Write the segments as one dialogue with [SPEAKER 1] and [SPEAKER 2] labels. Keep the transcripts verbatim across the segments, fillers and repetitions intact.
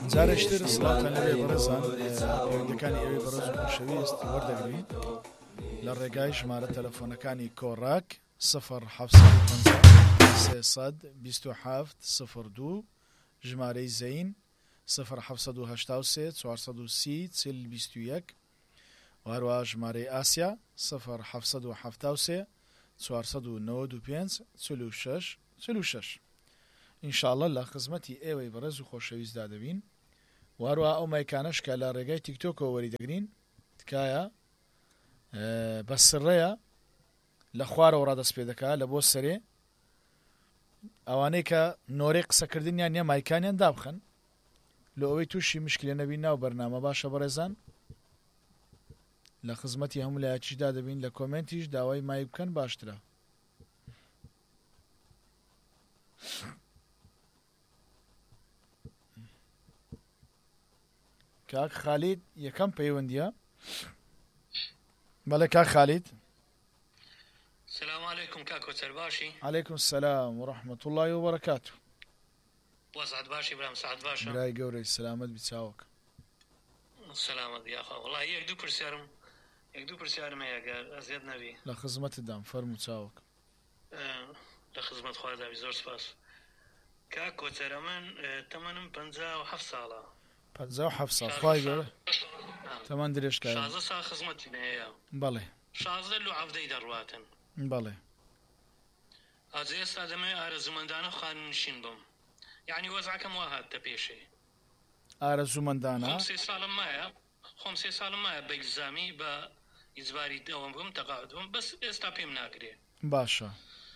[SPEAKER 1] جارێشتر سڵاتان لەوێ بەڕێزان پەیوەندەکانی ئەوێ بەڕێز و خۆشەویست وەردەگرین لە ڕێگای ژمارە تەلەفۆنەکانی کۆڕاک صفر حەفت سێسەد بیست و حەفت صفر دوو ژمارەی زەین صفر حەفت هەشتا و سێ چوارسەد و سی چل بیست و یەک و هەروەها ژمارەی ئاسیا صفر حەفت هەفتا و سێ چوارسەد و نەوەد و پێنج چل و شەش چل و شەش ئینشاءڵڵا لە خزمەتی ئێوەی بەڕێز و خۆشەویستدا دەبین و هەروەها ئەو مایکانەش کە لە ڕێگای تیکتۆکەوە وەریدەگرین تکایە بە سڕەیە لە خوارەوە ڕادەست پێ دەکات لە بۆ سەرێ ئەوانەی کە نۆرەی قسەکردنیان نیە مایکانیان دابخەن لە ئەوەی تووشی مشکلە نەبی ناو بەرنامە باشە بەڕێزان لە خزمەتی هەموو لایەکیشدا دەبین لە کۆمنتیش داوای مای بکەن باشترە. کاک خالید یەکەم پەیوەندیە. بەڵێ کاک خالید.
[SPEAKER 2] السلام عليكم كاكو ترباشي.
[SPEAKER 1] عليكم السلام ورحمة الله وبركاته.
[SPEAKER 2] وسعد باشي برام سعد باشا.
[SPEAKER 1] براي قوري سلامت بتساوك.
[SPEAKER 2] سلامت يا أخو والله يك دو برسيارم يك دو برسيارم يا قال أزيد نبي.
[SPEAKER 1] لخدمة الدم فرمو تساوك.
[SPEAKER 2] أه لخدمة خواد أبي زور سباس. كاكو ترمن أه تمنم بنزا وحف صالة.
[SPEAKER 1] بنزا وحف صالة. خواهي قوله. تمن دريش كاين.
[SPEAKER 2] شازة صار خدمتي نهاية.
[SPEAKER 1] بله.
[SPEAKER 2] شازة لو عفدي درواتن.
[SPEAKER 1] بله.
[SPEAKER 2] از استادمه آرزومندانه خان نشین بم یعنی وضعکم واحد تپیشه
[SPEAKER 1] آرزومندانه
[SPEAKER 2] خمسة سال مایا خمسة سال مایا بگذامی با اجباری دوام بم تقاعد بم بس استاپیم ناکره
[SPEAKER 1] باشه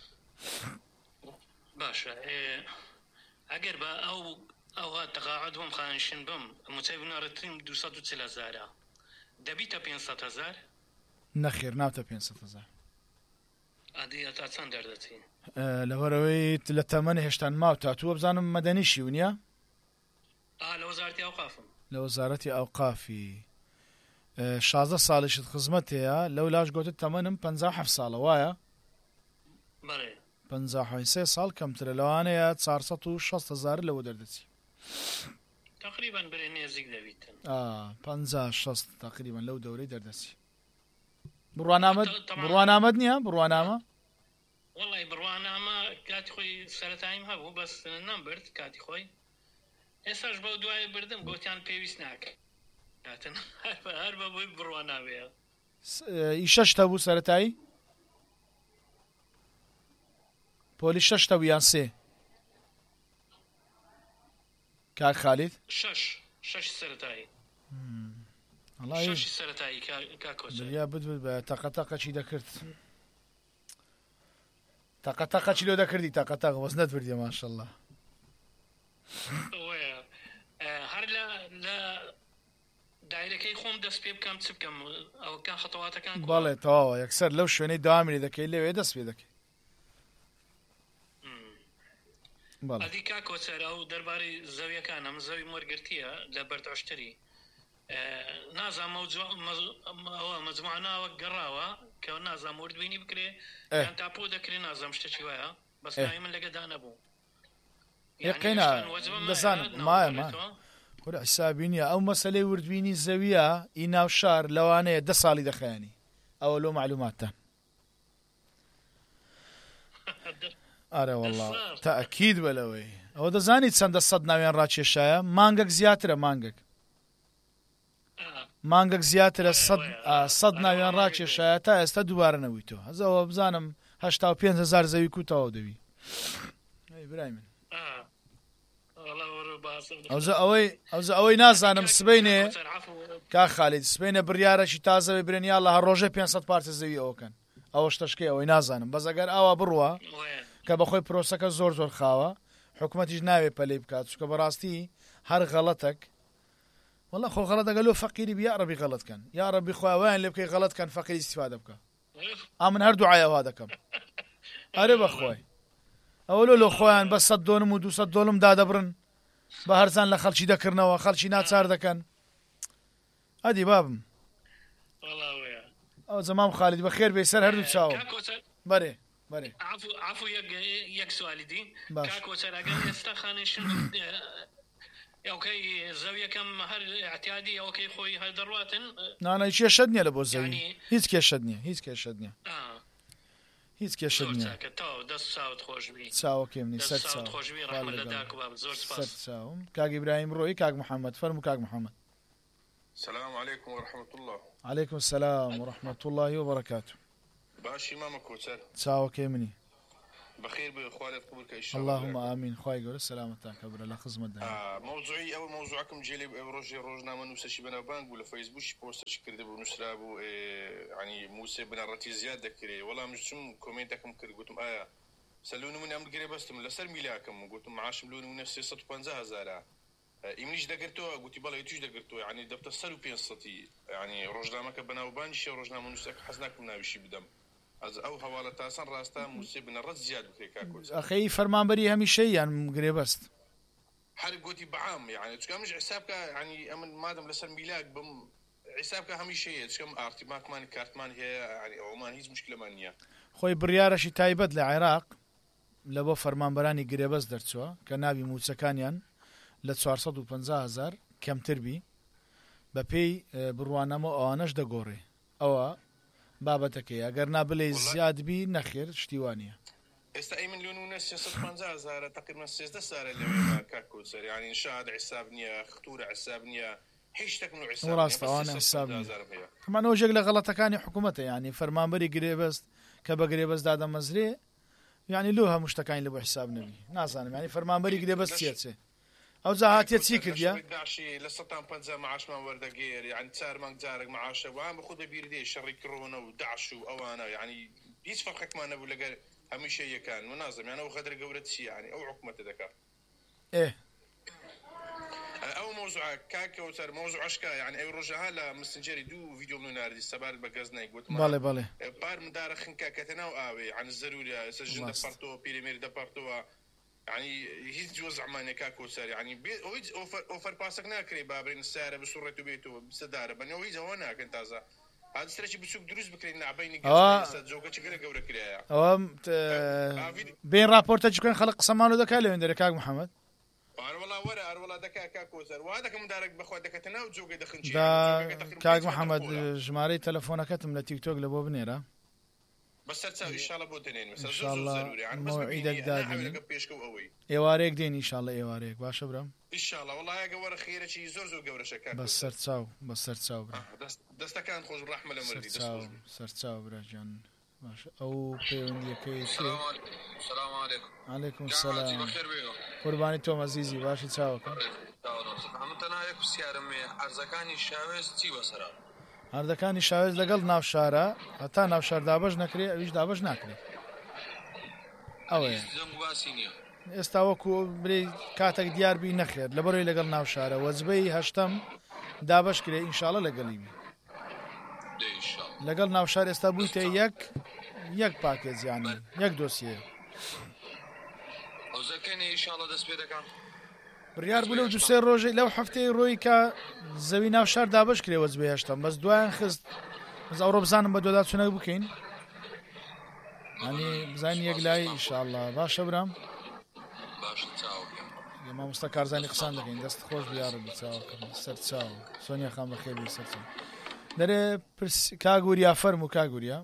[SPEAKER 2] باشه اگر با او او تقاعد بم خان نشین بم متابعین رتیم دویست و چهل هزار دبیت پانصد هزار
[SPEAKER 1] نخیر ناوتە پێنجسەد هەزار
[SPEAKER 2] عادی تا چەند دەردەچین
[SPEAKER 1] لەوەرەوەی لە تەمەنی هێشتان ماوە تاتووە بزانم مەدەنیشی ونیە
[SPEAKER 2] لە وەزارەتی ئەوقافم
[SPEAKER 1] لە وەزارەتی ئەوقافی شازدە ساڵیشت خزمەت هەیە لەو لاش گوتت تەمەنم پەنجا و حەفت ساڵە وایە
[SPEAKER 2] بەڵێ
[SPEAKER 1] پەنجا و سێ ساڵ کەمترە لەوانەیە چوارسەد و شەست هەزار لەوە دەردەچی
[SPEAKER 2] تقریبا بەرێ نێزیک دەبیتن
[SPEAKER 1] پەنجا شەست تقریبا لەو دەورەی دەردەچی بڕوانامەد بڕوانامەد نییە بڕوانامە
[SPEAKER 2] والله بڕوانامە کاتی خۆی سەرەتاییم هەبوو بەس نەمبرد کاتی خۆی ئێستاش بەو دوایە بردم گوتیان پێویست ناکەن هەر بە بۆی بڕواناوەیە
[SPEAKER 1] ئی شەشتە بوو سەرەتایی پۆلی شەشتە بوو یان سێ کاک خالید
[SPEAKER 2] شەش شەش سەرەتایی شەشی سەرەتایی
[SPEAKER 1] دنیا بدبت بە تەقەتەقەچی دەکرد تەقەتەقەچی لۆ دەکردی تەقەتەق وەز نەتبردیە ماشەڵڵا
[SPEAKER 2] هەر لە دایرەکەی خۆم دەست پێ بکەم چ بکەم ئەوکان خەتەواتەکان
[SPEAKER 1] بەڵێ تەواوە یەکسەر لەو شوێنەی داوامی دەکەی لەوێ دەست پێ دەکەی
[SPEAKER 2] ئەدی کاکۆچەر ئەو دەربارەی زەویەکانم زەوی وەرگرتیە لە بەرداشتری نازام ئەوە مەجموعاناوە گەڕاوە کە نازام وردبینی بکرێ یان تاپۆ دەکرێ نازام شتێکی وایە بەس ناوی من لەگەدا نەبوو
[SPEAKER 1] یەقینا دەزانم مایە ما وەرە حیسابی نییە ئەو مەسەلەی وردبینی زەویە ئی ناو شار لەوانەیە دە ساڵی دەخەیانی ئەوە لۆ معلوماتتان ئارە وەڵڵا تەئەکید بە لەوەی ئەوە دەزانیت چەندە سەد ناویان ڕاکێشایە مانگەک زیاترە مانگەک مانگەک زیاترە سەد ناویان ڕاکێشایە تا ئێستا دووبارە نەبوویتەوە هەزەوە بزانم هەشتا و پێنج هەزار زەوی کوتەوە دەوی برای من ئەوزە ئەوەی نازانم سبەینێ کا خالید سبەینە بڕیارەشی تازەوی برێنیا لە هەر ڕۆژە پێنجسەد پارچە زەوی ئەوکەن ئەوە شتەشکەی ئەوەی نازانم بەس ئەگەر ئاوا بڕوە کە بەخۆی پرۆسەکە زۆر زۆر خاوە حکوومەتیش ناوێ پەلەی بکات چکە بەڕاستی هەر غەڵەتێک والله خۆ غەڵەت دەگەلۆ فەقیری یا ڕەبی غەڵەتکەن یا ڕەبی خۆیان لێ بکەی غەڵەتکەن فەقیری استیفادە بکە ئا من هەردوو عایەوا دەکەم ئەرێ بەخۆی ئەوە لۆ لۆ خۆیان بە سەد دۆلم و دووسەد دۆلم دادەبرن بە هەرزان لە خەڵکی دەکردنەوە خەڵکی ناچار دەکەن ئەدی بابم ئەو زەمام خالید بە خێر بێ سەر هەردوو چاوە بەرێ بەرێ
[SPEAKER 2] عفو یەک سوالی دی کاکۆچەر ئەگەر ئێستا خانێشن ئەوکەی زەویەکەم هەر احتیادی ئەوکەی خۆی هەر دەڕواتن
[SPEAKER 1] نانە کێشەت نییە لە بۆ زەوی هیچ کێشەت نییە هیچ کێشەت نییە هیچ کێشەت نییە
[SPEAKER 2] دەست چاوت خۆشبی
[SPEAKER 1] چاوەکەم نی سەر چاوم کاک ئیبراهیم ڕۆیی کاک محەممەد فەرموو کاک محەممەد.
[SPEAKER 3] السلام عليكم ورحمة الله.
[SPEAKER 1] عليكم السلام ورحمة الله وبركاته.
[SPEAKER 3] باشي ماما كوتر.
[SPEAKER 1] تساوك مني.
[SPEAKER 3] بخير بإخواني قبولك إن شاء الله.
[SPEAKER 1] اللهم آمين. خواهي قول سلامتك قبل لا خزمة دائما.
[SPEAKER 3] آه موضوعي أول موضوعكم جيلي بروجي روجنا من نوسى شبنا بانك ولا فيسبوك بوست شكر دبو نسرة بو إيه يعني موسى بنا رتي زيادة كري والله مش شم كومنتكم كر قلتم آية سلوني من أمر قريب بس تم لسر ميلاكم قلتم معاش ملوني من ستة وخمسين هزار. إمنيش دقرتوها قلتي بالله يتوش دقرتوها يعني دبت السلو بينصتي يعني روجنا ما كبنا وبانشي روجنا من نوسى حزناكم ناويشي بدم. از او حواله تاسن راستا موسى بن رد زياد بكي كاكوز
[SPEAKER 1] اخي فرمانبري هميشه يعني قريبست
[SPEAKER 3] حرق قوتي بعام يعني تشكا مش حسابك يعني امن مادام لسن ميلاك بم حسابك هميشه تشكا ارتي ماك مان كارت مان هي يعني عمان هيز مشكله مانيه
[SPEAKER 1] خوي بريارشي تايبد لعراق لبو فرمانبراني قريبست درتسوا كنابي موسكانيان ل چوارسەد و پەنجا هەزار کەمتر بی بەپێی بڕوانەمە ئەوانەش دەگۆڕێ ئەوە بابەتەکەی ئەگەر نابلێ زیاد بی نەخێر شتیوانیە
[SPEAKER 3] ئێستا ئەی ملیۆن و سێسەد و پەنجا هەزار تقریبا سێزدە سارە لەوێ کاکۆسەر یعنی شاد حساب نییە ختورە حساب نییە هیچ شتێک من حساب
[SPEAKER 1] ڕاستە ئەوانە حساب نییە هەمان ئەوژێک لە غەڵەتەکانی حکوومەتە یعنی فەرمانبەری گرێبەست کە بە گرێبەست دادەمەزرێ یعنی لۆ هەموو شتەکانی لە بۆ حساب نەبی نازانم یعنی فەرمانبەری گرێبەست چێچێ ئەو جاهاتیە چی کردیا
[SPEAKER 3] لە سەتان پەنجا معاشمان وەردەگێر یعنی چار مانگ جارێک معاشە وان بە خۆ دەبیر دێ شەڕی کڕۆنە و داعش و ئەوانە یعنی هیچ فەرقێکمان نەبوو لەگەر هەمیشە یەکان و نازم یعنی ئەو غەدر گەورە چی یعنی ئەو حکوومەتە دەکات ئەو مۆزوع کاکەوتەر مۆزوعشکا یعنی ئەو ڕۆژەها لە مسنجەری دوو ڤیدیۆ من ناردی سەبار بە گەزنای گوتمان
[SPEAKER 1] بەڵێ بەڵێ
[SPEAKER 3] پار مندارە خنکا کەتە ناو ئاوێ یعنی زەروریە ئێستا ژن دەپەڕتەوە پیرەمێری دەپەڕتەوە يعني هيز جوز عماني كاكو ساري يعني اويز اوفر اوفر باسك ناكري بابرين الساره بسرته بيته بسداره بني اويز هنا كنت هذا هذا ستريتش بسوق دروس بكرين عبيني قصه زوجه شكله قبل كريا
[SPEAKER 1] ام بين رابورتاج كان خلق سمانو دكا لين دركاك محمد
[SPEAKER 3] انا والله ورا والله دكا كاكو سار وهذا كم دارك بخو دكا تناو زوجه دخن شي
[SPEAKER 1] كاك محمد جماري تلفونك تم لتيك توك لبو بنيره
[SPEAKER 3] بس تساوي ان شاء الله بودنين
[SPEAKER 1] مثلا ان شاء الله يعني موعدك دادني ايواريك دين ان شاء الله ايواريك باشا برام
[SPEAKER 3] ان شاء الله والله يا قور خيره شي زور زور قور شكاك
[SPEAKER 1] بس سرتساو بس سرتساو برا
[SPEAKER 3] دستا كان خوش بالرحمه لمردي
[SPEAKER 1] سرتساو سرتساو برا جان ماشي او بيون يكي
[SPEAKER 3] السلام عليكم السلام عليكم
[SPEAKER 1] عليكم السلام قرباني توم عزيزي باشا تساوك
[SPEAKER 3] محمدنا يك سيارمي ارزكاني شاويز تي وسرا
[SPEAKER 1] هەردەکانی شاوێز لەگەڵ ناوشارە هەتا ناوشار دابەش نەکرێ ئەویش دابەش ناکرێت ئەوەیە ئێستا وەکو برێ کاتێک دیاربی نەخێت لەبەرەوەی لەگەڵ ناوشارە وەجبەی هەشتەم دابەش کرێ ئینشاڵە لەگەڵی بی لەگەڵ ناوشار ئێستا بوویتە یەک یەک پاکێزیانی یەک دۆسیە بڕیار بوو لەو دو سێ ڕۆژێ لەو هەفتەی ڕۆی کە زەوی ناوشار دابەش کرێ وەجبەی هەشتەم بەس دوایان خست بەس ئەوڕۆ بزانم بە دۆدا چونەک بکەین هەنی بزانین یەک لای ئینشاءڵڵا باشە برام مامۆستا کارزانی قسان دەکەین دەست خۆش بیارم چاوەکەم سەر چاو سۆنیا خان بەخێر بی سەر چاو دەرێ کاگوریا فەرموو کاگوریا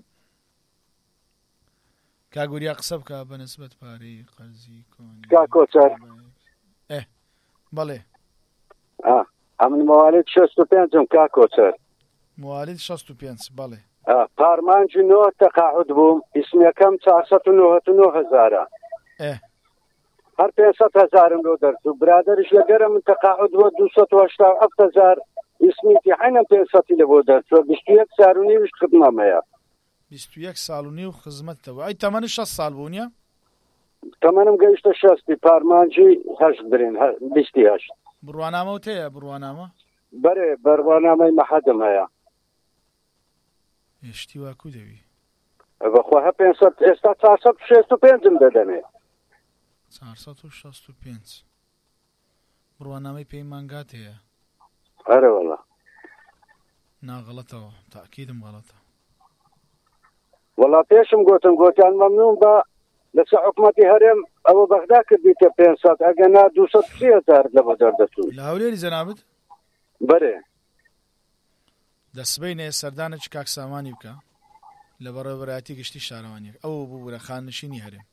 [SPEAKER 1] کاگوریا قسە بکە بەنسبەت پارەی قەرزی کۆنی
[SPEAKER 4] کاکۆچەر
[SPEAKER 1] بەڵێ
[SPEAKER 4] ئەمن موالید شەست و پێنجم کاکۆچەر
[SPEAKER 1] موالید شەست و پێنج بەڵێ
[SPEAKER 4] پارمانجی نۆ تەقاعود بووم ئیسمیەکەم چارسەد و نۆهەت و نۆ هەزارە هەر پێنجسەد هەزارم لۆ دەرچوو برادەریش لەگەرە من تەقاعود بووە دووسەد و هەشتا و هەفت هەزار ئیسمیتی حینە پێنجسەدی لە بۆ دەرچووە بیست و یەک ساڵ و نیویش خدمەمەیە
[SPEAKER 1] بیست و یەک ساڵ و نیو خزمەتەوە ئەی تەمەنی شەست ساڵ بوو نییە
[SPEAKER 4] تەمەنم گەیشتە شەستی پارمانجی هەشت برین بیستی هەشت
[SPEAKER 1] بڕوانامە تەیە بڕوانامە
[SPEAKER 4] بەرێ بەڕوانامەی مەحەدم هەیە
[SPEAKER 1] هێشتی واکو دەوی
[SPEAKER 4] بەخوا هە پێنجسەد ئێستا چارسەد و شەست و پێنجم دەدەمێ
[SPEAKER 1] چارسەد و شەست و پێنج بڕوانامەی پێی مانگات هەیە
[SPEAKER 4] ئەرە وەڵا
[SPEAKER 1] ناغەڵەتەوە تاکیدم غەڵەتە
[SPEAKER 4] وەڵا پێشم گوتم گۆتیان مەمنون بە لەسەر حکومەتی هەرێم ئەوە بەغدا کردیتە پێنجسەد ئەگەنا دووسەد و سی هەزار لەوە دەردەچوون
[SPEAKER 1] لە هەولێری جەنابەت
[SPEAKER 4] بەرێ
[SPEAKER 1] دەسبەینێ سەردانێکی کاک سامانی بکە لە بەڕێوەبەرایەتی گشتی شارەوانیەک ئەوە بوو بوورە خاننشینی هەرێم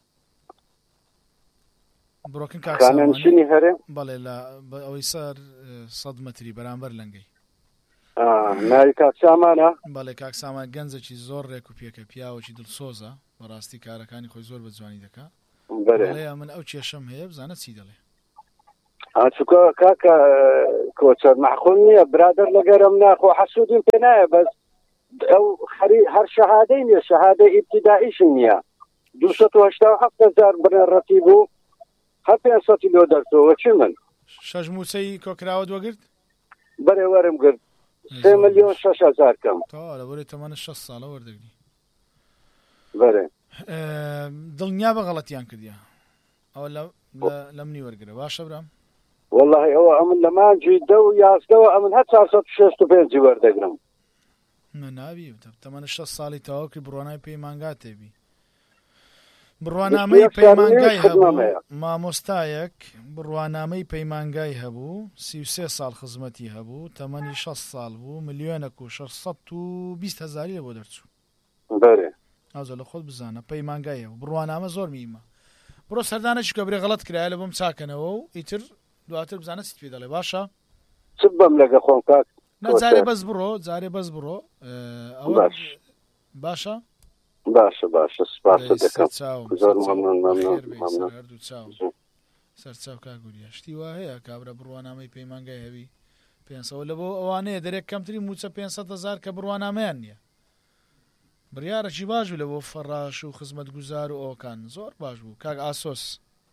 [SPEAKER 1] بڕۆکن کاک
[SPEAKER 4] خاننشینی هەرێم
[SPEAKER 1] بەڵێ لە ئەوەی سەر سەد مەتری بەرامبەر لەنگەی
[SPEAKER 4] ناوی کاک سامانە
[SPEAKER 1] بەڵێ کاک سامان گەنجێکی زۆر ڕێک و پێکە پیاوەکی دڵسۆزە بەڕاستی کارەکانی خۆی زۆر بە جوانی دەکا بەڵێ من ئەو کێشەم هەیە بزانە چی دەڵێ
[SPEAKER 4] چووکە کاکە کۆچەر مەحخۆن نییە برادر لەگەرم ناخۆ حەسوودیم پێ نایە بەس ئەو هەر شەهادەی نیە شەهادە ئیبتیدائیشم نییە دووسەد و هەشتا و هەفت هەزار بنەڕەتی بوو هەر پێنجسەدی لۆ دەرچۆوە چی من
[SPEAKER 1] شەش مووچەی کۆکراوە وەگرت
[SPEAKER 4] بەرێ وەرم گرت سێ ملیۆن شەش هەزار کەم
[SPEAKER 1] تا لەبەرەی تەمەنە شەش ساڵە وەردەگری
[SPEAKER 4] بەرێ
[SPEAKER 1] دڵنیا بە غەڵەتیان کردیە ئەوە لە منی وەرگرە باشە برام
[SPEAKER 4] والله ئەوە ئەمن لە مانجی دە و یازدەوە ئەمن هەر چارسەد و شەست و پێنجی وەردەگرم
[SPEAKER 1] نابی تەمەنە شەش ساڵی تەواوکری بڕوانای پەیمانگا تێبی بڕوانامەی پەیمانگای هەبوو مامۆستایەک بڕوانامەی پەیمانگای هەبوو سی و سێ ساڵ خزمەتی هەبوو تەمەنی شەش ساڵ بوو ملیۆنێک و شەشسەد و بیست هەزاری لە بۆ دەرچوو
[SPEAKER 4] بەرێ
[SPEAKER 1] ئازۆ لە خۆت بزانە پەیمانگای هەبوو بڕوانامە زۆر میمە بڕۆ سەردانێکی کە برێ غەڵەت کرایە لە بۆم چاکەنەوە و ئیتر دواتر بزانە چیت پێ دەڵێ باشە
[SPEAKER 4] چ بەم لەگە خۆم کاک
[SPEAKER 1] جارێ بەس بڕۆ جارێ بەس بڕۆ ئەوە باشە
[SPEAKER 4] باشە باشە سپاس دەکەم زۆر مەمنون مەمنون
[SPEAKER 1] هەردوو چاو سەرچاو کاگوریە شتی وا هەیە کابرا بڕوانامەی پەیمانگای هەبی پێنجسەوە لە بۆ ئەوانەیە دەرێک کەمتری موچە پێنجسەد هەزار کە بڕوانامەیان نییە بڕیارەکی باش بوو لە بۆ فەڕاش و خزمەت گوزار و ئەوکان زۆر باش بوو کاک ئاسۆس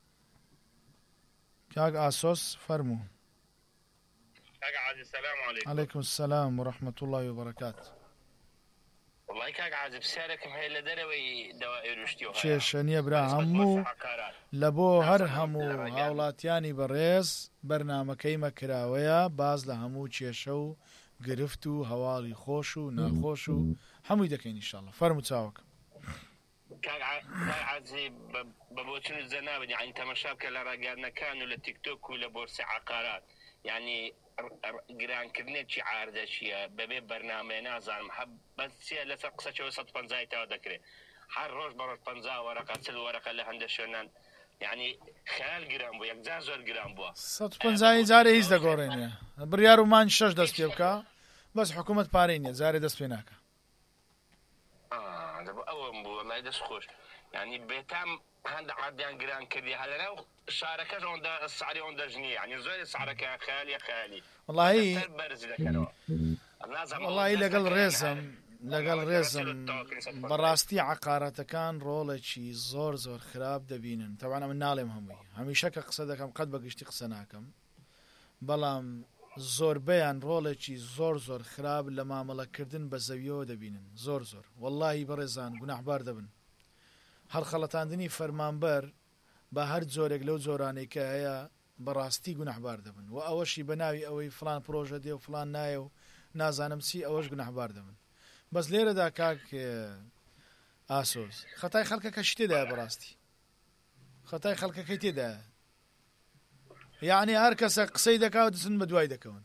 [SPEAKER 1] کاک ئاسۆس فەرموو عەلەیکم السەلام وەڕەحمەتوڵڵی وبەرەکات
[SPEAKER 5] والله كاك عازب سياركم هي اللي دروي دوائر وشتيو
[SPEAKER 1] کێشە نییە برا هەموو لە بۆ هەر هەموو هاوڵاتیانی بەڕێز بەرنامەکەی مەکراوەیە باز لە هەموو کێشە و گرفت و هەواڵی خۆش و ناخۆش و هەمووی دەکەین ئینشاءڵڵا فەرموو چاوەکە
[SPEAKER 5] كاك عازب ببوتون الزنابد يعني تماشا بك لراجعنا ولا تيك توك ولا بورصة عقارات يعني جران كرنيت شي عارضة شيء ببي برنامج نازل محب بس يا لسه قصة شو صد فنزاي تاو ذكره حر روج برد فنزا ورقة سل ورقة اللي عنده شنان يعني خيال جرام بو يكزان زور جرام بو
[SPEAKER 1] صد فنزاي زاري هيز دقورين بريارو مان شش دست بيبكا بس حكومة بارين زاري دست بيناك
[SPEAKER 5] آه ده أول بو ما يدس خوش يعني بيتام هند عاديان جران كذي هلا لو شاركة عند السعري عند جنيه يعني زي السعركة خالي خالي
[SPEAKER 1] والله والله لەگەڵ ڕێزم لەگەڵ ڕێزم بەڕاستی عقارەتەکان ڕۆڵێکی زۆر زۆر خراپ دەبینن تەوانە من ناڵێم هەمووی هەمیشە کە قسە دەکەم قەت بەگشتی قسە ناکەم بەڵام زۆربەیان ڕۆڵێکی زۆر زۆر خراپ لە مامەڵەکردن بە زەویەوە دەبینن زۆر زۆر وەڵڵاهی بەڕێزان گوناحبار دەبن هەر خەڵەتاندنی فەرمانبەر بە هەر جۆرێک لەو جۆرانەی کە هەیە بەڕاستی گوناحبار دەبن و ئەوەشی بە ناوی ئەوەی فلان پرۆژە دێ و فلان نایە و نازانم چی ئەوەش گوناحبار دەبن بەس لێرەدا کاک ئاسۆس خەتای خەڵکەکە تێدایە بەڕاستی خەتای خەڵکەکەی تێدایە یعنی هەر کەسە قسەی دەکات دەچن بە دوای دەکەون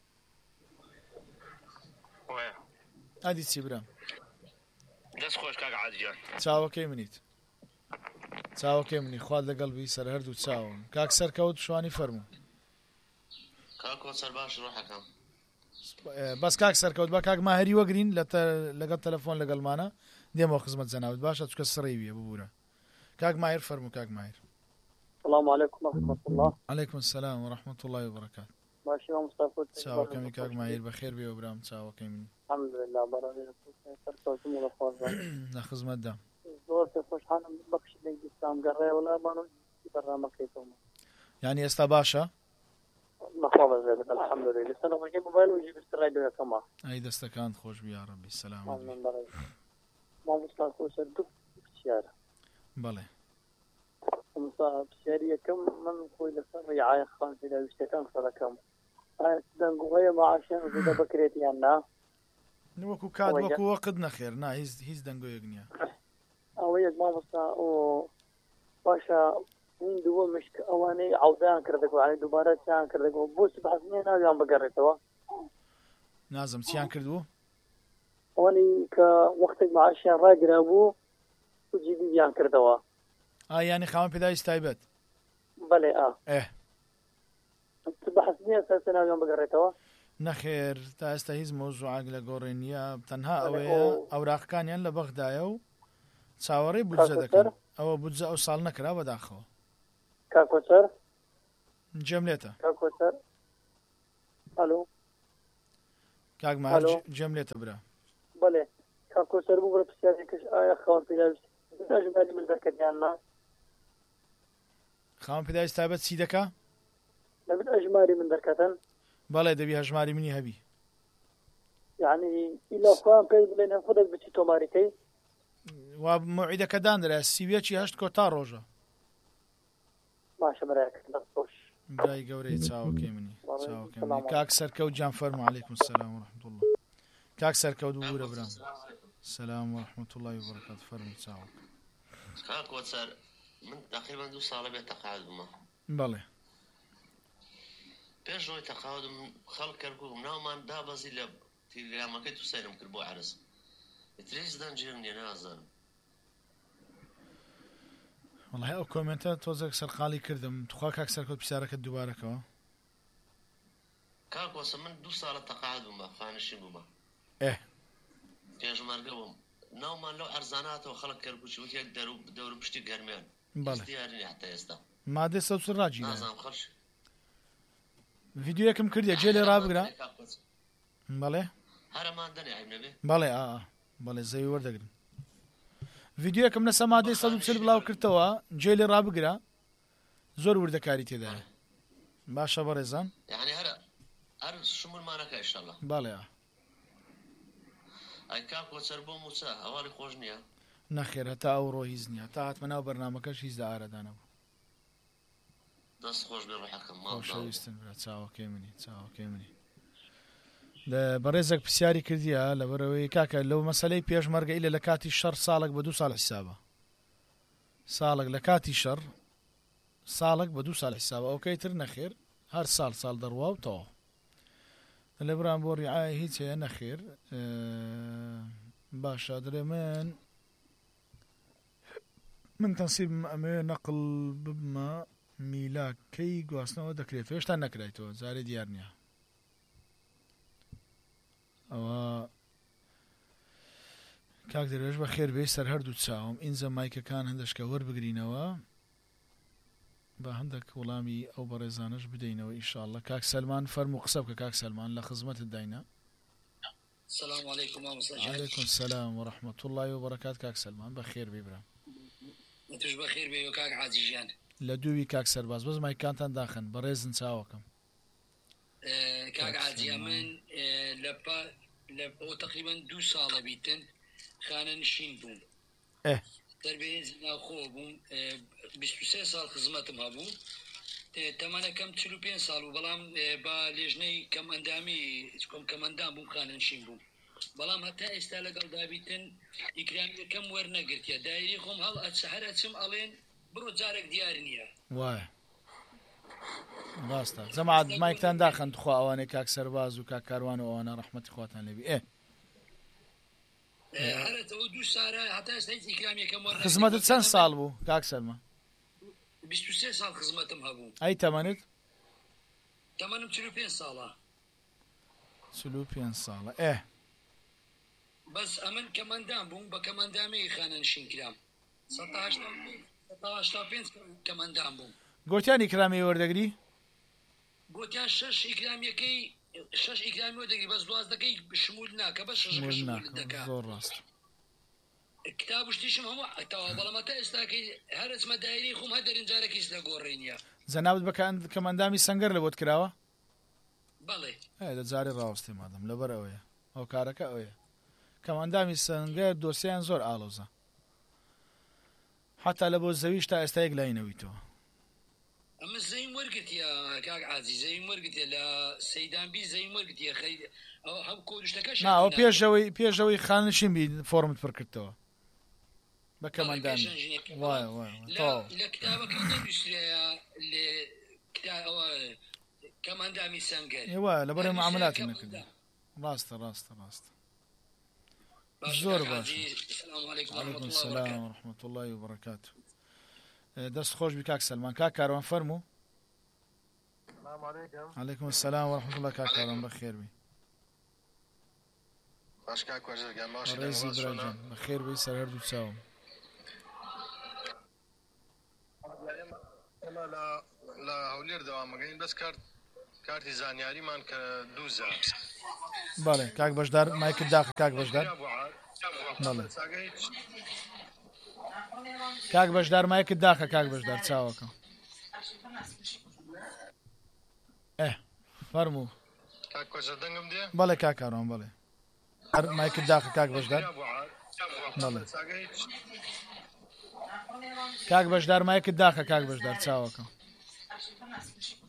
[SPEAKER 1] ئادی چی برام
[SPEAKER 5] دەست خۆش کاک عازیان
[SPEAKER 1] چاوەکەی منیت چاوەکەی منی خوارد لەگەڵبی سەر هەردوو چاوم کاک سەرکەوت شوانی فەرموو
[SPEAKER 5] کاکۆ سەر باش ڕۆحەکەم
[SPEAKER 1] بەس کاک سەرکەوت بە کاک ماهەری وەگرین لەگەڵ تەلەفۆن لەگەڵمانە دێمەوە خزمەت جەنابەت باشە چکە سڕی ویە ببوورە کاک ماهر فەرموو کاک ماهر
[SPEAKER 6] السلام عليكم ورحمة الله.
[SPEAKER 1] عليكم السلام ورحمة الله وبركاته.
[SPEAKER 6] ماشي يا مصطفى.
[SPEAKER 1] تشاو كمي كاك ماهر بخير بيو برام تشاو كمي.
[SPEAKER 6] الحمد لله براني فرصة جميلة خالصة.
[SPEAKER 1] ناخذ مادة.
[SPEAKER 6] زور خوش حالم بخش لي السلام قري ولا ما برنامج كيفهم.
[SPEAKER 1] يعني استباشا.
[SPEAKER 6] مخابز زاد الحمد لله. سنة وجه موبايل وجه استرايد كمان.
[SPEAKER 1] أي دستكان خوش بيا ربي السلام
[SPEAKER 6] عليكم. ما مصطفى صدق شيار.
[SPEAKER 1] بله.
[SPEAKER 6] مصاب شارية كم من خوي لسر رعاية خانسي لا يشتكان صدقهم دنقوية معاشين وزيدا بكريتي عنا
[SPEAKER 1] وكو كاد وكو وقدنا خير نا هيز هيز دنقوية قنيا
[SPEAKER 6] أو ئەوەیەک مامۆستا ئۆ باشە من دووە مشک ئەوانەی عەودەیان کردەوە دووبارە چیان کردەوە بۆ سبحەزنێ ناویان بگەڕێتەوە
[SPEAKER 1] نازم چیان کردبوو
[SPEAKER 6] ئەوانەی کە وەختێک معاشیان ڕاگرا بوو و جیبیان کردەوە
[SPEAKER 1] ئا یانی خاوەن پێداویست تایبەت
[SPEAKER 6] بەڵێ ئا
[SPEAKER 1] ئێ
[SPEAKER 6] سبحەزنێ ئەساسا ناویان بگەڕێتەوە
[SPEAKER 1] نەخێر تا ئێستا هیچ مۆزوعاک لە گۆڕی نییە تەنها ئەوەیە ئەوراقەکانیان لە بەغدایە و چاوەڕێی بودجە دەکەن ئەوە بودجە ئەو ساڵ نەکرا بەداخەوە
[SPEAKER 6] کاکۆچەر
[SPEAKER 1] جێم لێتە
[SPEAKER 6] کاکۆچەر ئەلۆ
[SPEAKER 1] کاک ماهەر جێم لێتە برا
[SPEAKER 6] بەڵێ کاکۆچەر بوو بڕە پرسیارێکش ئایا خاوەن پێداویست ژماری من دەکەن نا
[SPEAKER 1] خاوەن پێداویست تایبەت چی دەکا
[SPEAKER 6] دەبێت ئەژماری من دەکەتن
[SPEAKER 1] بەڵێ دەبی هەژماری منی هەبی
[SPEAKER 6] یعنی ئیلا خوان پێی بڵێنە خودت بچی تۆماریکەی
[SPEAKER 1] وا موعیدەکە دانرا سیوێکی هەشت کۆ تا ڕۆژە
[SPEAKER 6] باشە بەرایەکە خۆش
[SPEAKER 1] برای گەورەی چاوەکەی منی چاوەکەی منی کاک سەرکەوت جان فەرموو عەلەیکوم سەلام وەرەحمەتوڵڵا کاک سەرکەوت بوورە برام سەلام وەرەحمەتوڵڵاهی وبەرەکاتوو فەرمووی چاوەکە
[SPEAKER 7] کاک وەچەر من تقریبا دوو ساڵە بێت تەقاعد بوومە
[SPEAKER 1] بەڵێ
[SPEAKER 7] پێش ڕۆی تەقاعدم خەڵک کردبووم ناومان دابەزی لە تیلگرامەکەی تو سەیرم کرد بۆ عەرز ئیتریش دەنجێم نیە نازانم
[SPEAKER 1] وەڵای ئەو کۆمنتە تۆزێک سەرقاڵی کردم توخوا کاک سەرکەوت پرسیارەکەت دووبارەکەوە
[SPEAKER 7] کاک وەسە من دوو ساڵە تەقاعد بوومە خانشین بوومە
[SPEAKER 1] ئێ
[SPEAKER 7] پێشمەرگە بووم ناومان لەو ئەرزاناتەوە خەڵک کردبووچی وت یەک دەور پشتی گەرمیان
[SPEAKER 1] بەڵێ
[SPEAKER 7] دیارنی حتا ئێستا
[SPEAKER 1] مادەی سەد و ڕاجی
[SPEAKER 7] نازانم خەڵش
[SPEAKER 1] ڤیدیۆیەکم کردیە جێ لێ ڕابگرا بەڵێ
[SPEAKER 7] هەرەمان دەنێ عیب نەبێ
[SPEAKER 1] بەڵێ ئا بەڵێ زەوی وەردەگرن ڤیدیۆیەکم لەسەر مادەی سەد و چل بڵاو کردەوە جێ لێ ڕابگرا زۆر وردەکاری تێدایە باشە بەڕێزان
[SPEAKER 7] یعنی هەرە هەر شمولمانەکە ئینشەڵڵا
[SPEAKER 1] بەڵێ ئا
[SPEAKER 7] ئەی کاک وەچەر بۆ موچە هەواڵی خۆش نییە
[SPEAKER 1] نەخێر هەتا ئەوڕۆ هیچ نییە تا هاتمە ناو بەرنامەکەش هیچ دائارەدا نەبوو
[SPEAKER 7] دەست خۆش بێ ڕۆحەکەم
[SPEAKER 1] خۆشەویستن برا چاوەکەی منی چاوەکەی منی لە بەڕێزێک پرسیاری کردیە لەبەرەوەی کاکە لەو مەسەلەی پێشمەرگە ئیلە لە کاتی شەڕ ساڵێک بە دوو ساڵ حیسابە ساڵێک لە کاتی شەڕ ساڵێک بە دوو ساڵ حیسابە ئەوکەی تر نەخێر هەر ساڵ ساڵ دەڕوا و تەواو لە بران بۆ ڕیعایە هیچ هەیە نەخێر باشە دەڵێ من من تەنسیبم ئەمێ نەقڵ ببمە میلاکەی گواستنەوە دەکرێتەوە هێشتا نەکرایتەوە جارێ دیار نییە ئەوە کاک دەروێش بە خێر بێ سەر هەردوو چاوم ئینجە مایکەکان هەندەشکە وەربگرینەوە بە هەندێک وەڵامی ئەو بەڕێزانش بدەینەوە ئینشاءڵڵا کاک سەلمان فەرموو قسە بکە کاک سەلمان لە خزمەتت داینە
[SPEAKER 8] السلام عليكم
[SPEAKER 1] وعليكم السلام ورحمة الله وبركاته كاك سلمان بخير بيبرا
[SPEAKER 8] انتوش بخير بيو كاك عادي جان
[SPEAKER 1] لدوي كاك سرباز بس ما كانت داخن بريزن ساوكم
[SPEAKER 8] اه كاك عادي من اه لبا لبا تقريبا دو سالة بيتن خانا نشين بوم
[SPEAKER 1] اه
[SPEAKER 8] تربية زنا خوبهم اه بيستو سي سال خزمتم هبوم تمانا كم تلو بين سال وبلام با لجني كم اندامي كم كم اندام بوم خانا نشين بوم بلام حتى استالق دابيتن إكرامي كم ورنا قلت يا دايري خم هل أتسحر أتسم ألين برو جارك ديارنيا
[SPEAKER 1] واه راستا زعما مايكتان داخن تخوا اواني كاك سرباز وكاك كاروان وانا رحمة اخواتنا لبي ايه
[SPEAKER 8] هل تودو سارة حتى استيت إكرامي كم ورنا
[SPEAKER 1] خدمت سن سال بو كاك سلمى
[SPEAKER 8] بيستو سي سال خدمتم هبو
[SPEAKER 1] اي تمانت
[SPEAKER 8] تمانم تلو بين سالة
[SPEAKER 1] تلو بين سالة ايه
[SPEAKER 8] بس أمن كمان دام بوم بكمان دامي خانا نشين كلام ستاشر ستاشر بين كمان دام بوم
[SPEAKER 1] قوتيان إكرامي وردقري
[SPEAKER 8] قوتيان شش إكرامي كي شش إكرامي وردقري بس دواز دقي شمولنا كبس شش شمول دكا
[SPEAKER 1] زور راست
[SPEAKER 8] كتاب وشتيشم هم توا بلا ما تأستاكي هرس مدايري خم هدر إنجارك يسلا قورينيا
[SPEAKER 1] زنابت بكان كمان دامي سنجر لبوت كراوة
[SPEAKER 8] بله
[SPEAKER 1] ايه ده زاري راوستي مادم لبر اويا او كاركا اويا كمان دامي سنجر دوسيان زور آلوزا حتى لبو الزويش تا استيق لاينويتو
[SPEAKER 8] أما زي مرقت يا كاك عازي زي مرقت يا لا سيدان بي زي مرقت يا خي أو هم كودش تكاش
[SPEAKER 1] نا أو بيجوي بيجوي خانشين بي فورمت فركتوا بە کەمەندانی وایە وایە
[SPEAKER 8] لە کتابەکە نەنووسرەیە لێ کەمەندامی سەنگەر
[SPEAKER 1] وایە لەبەرەوەی معاملاتی نەکردی ڕاستە ڕاستە ڕاستە زۆر باش عەلەیکوم سەلام وەرەحمەتوڵڵی وبەرەکاتوه دەست خۆش بی کاک سەلمان کاک کاروان فەرموو عەلەیکم سەلام وەرەحمەتوڵڵی کاک کاروان بەخێر بی ڕێزی براجان بەخێر بی سەر هەردوو چاوم
[SPEAKER 3] لە هەولێر دەوامەگەین بەس کارت کارتی زانیاریمان کە دووزە
[SPEAKER 1] بەڵێ کاک بەشدار مایکت داخە کاک بەشدار بەڵێ کاک بەشدار مایکت داخە کاک بەشدار چاوەکە ئێ فەرموو
[SPEAKER 3] کاک کۆچەر دەنگم دێ
[SPEAKER 1] بەڵێ کاک کاروان بەڵێ مایکت داخە کاک بەشدار بەڵێ کاک بەشدار مایکت داخە کاک بەشدار چاوەکە